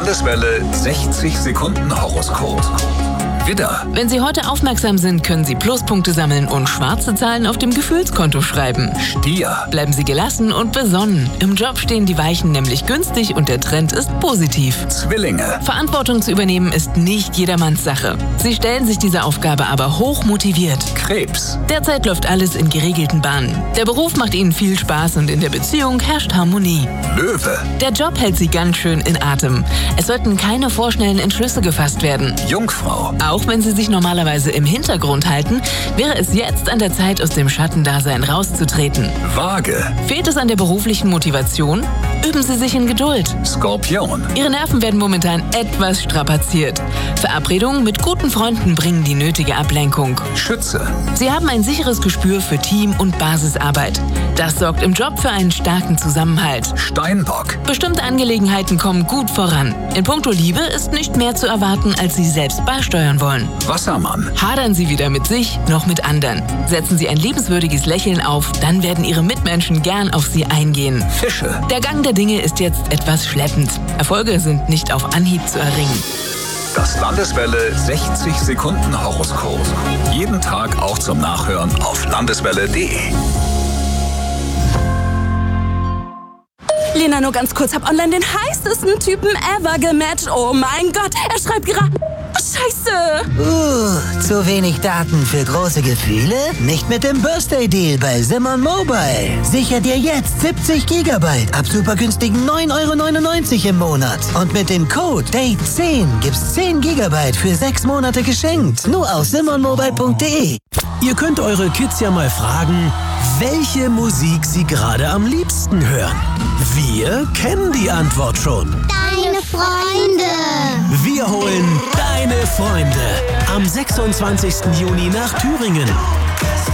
Landeswelle 60 Sekunden Horoskop. Widder. Wenn Sie heute aufmerksam sind, können Sie Pluspunkte sammeln und schwarze Zahlen auf dem Gefühlskonto schreiben. Stier. Bleiben Sie gelassen und besonnen. Im Job stehen die Weichen nämlich günstig und der Trend ist positiv. Zwillinge. Verantwortung zu übernehmen ist nicht jedermanns Sache. Sie stellen sich diese Aufgabe aber hoch motiviert. Krebs. Derzeit läuft alles in geregelten Bahnen. Der Beruf macht Ihnen viel Spaß und in der Beziehung herrscht Harmonie. Löwe. Der Job hält Sie ganz schön in Atem. Es sollten keine vorschnellen Entschlüsse gefasst werden. Jungfrau. Auch wenn Sie sich normalerweise im Hintergrund halten, wäre es jetzt an der Zeit, aus dem Schattendasein rauszutreten. Waage. Fehlt es an der beruflichen Motivation? Üben Sie sich in Geduld. Skorpion. Ihre Nerven werden momentan etwas strapaziert. Verabredungen mit guten Freunden bringen die nötige Ablenkung. Schütze. Sie haben ein sicheres Gespür für Team- und Basisarbeit. Das sorgt im Job für einen starken Zusammenhalt. Steinbock. Bestimmte Angelegenheiten kommen gut voran. In puncto Liebe ist nicht mehr zu erwarten, als Sie selbst beisteuern wollen. Wassermann. Hadern Sie weder mit sich noch mit anderen. Setzen Sie ein liebenswürdiges Lächeln auf, dann werden Ihre Mitmenschen gern auf Sie eingehen. Fische. Der Gang der Dinge ist jetzt etwas schleppend. Erfolge sind nicht auf Anhieb zu erringen. Das Landeswelle 60 Sekunden Horoskop. Jeden Tag auch zum Nachhören auf landeswelle.de. Lena, nur ganz kurz, hab online den heißesten Typen ever gematcht. Oh mein Gott, er schreibt gerade... Scheiße! Zu wenig Daten für große Gefühle? Nicht mit dem Birthday-Deal bei Simon Mobile. Sicher dir jetzt 70 GB ab super günstigen 9,99 € im Monat. Und mit dem Code DATE10 gibt's 10 GB für 6 Monate geschenkt. Nur auf simonmobile.de. Ihr könnt eure Kids ja mal fragen, welche Musik sie gerade am liebsten hören. Wir kennen die Antwort schon. Deine Freunde. Wir holen deine Freunde am 26. Juni nach Thüringen.